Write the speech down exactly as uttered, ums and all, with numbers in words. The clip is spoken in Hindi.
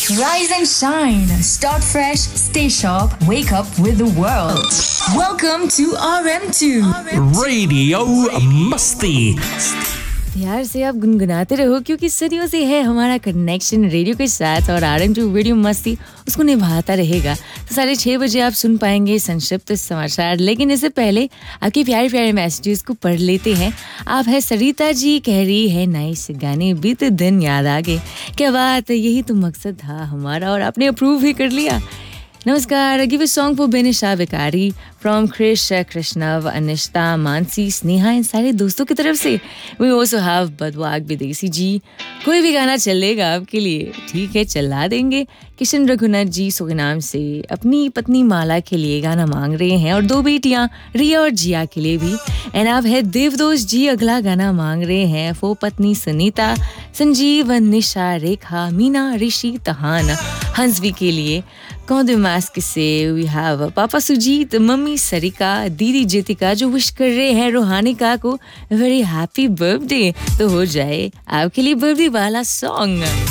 Rise and shine. Start fresh. Stay sharp. Wake up with the world. Welcome to R M two. Radio मस्ती। प्यार से आप गुनगुनाते रहो क्योंकि सदियों से है हमारा कनेक्शन रेडियो के साथ और आर एम टू रेडियो मस्ती उसको निभाता रहेगा। तो साढ़े छः बजे आप सुन पाएंगे संक्षिप्त समाचार, लेकिन इससे पहले आपके प्यारे प्यारे मैसेजेस को पढ़ लेते हैं। आप है सरिता जी, कह रही है नाइस गाने बीते दिन याद आ गए। क्या बात है, यही तो मकसद था हमारा और आपने अप्रूव भी कर लिया। नमस्कार, give a song for Benisha बेकारी फ्रॉम क्रिश कृष्णव, अनिश्ता, मानसी, स्नेहा, इन सारे दोस्तों की तरफ से। वी ऑल्सो हैव बदवाग विदेशी जी। कोई भी गाना चलेगा आपके लिए, ठीक है चला देंगे। किशन रघुनाथ जी सुखनाम से अपनी पत्नी माला के लिए गाना मांग रहे हैं और दो बेटियां रिया और जिया के लिए भी। एंड आप है देवदोष जी, अगला गाना मांग रहे हैं फो पत्नी सुनीता, संजीव, निशा, रेखा, मीना, ऋषि, तहान, हंसवी के लिए। कौन मास्क से वी हैव पापा सुजीत, मम्मी सरिका, दीदी ज्योतिका जो विश कर रहे हैं रोहानिका को वेरी हैप्पी बर्थडे। तो हो जाए आपके लिए बर्थडे वाला सॉन्ग।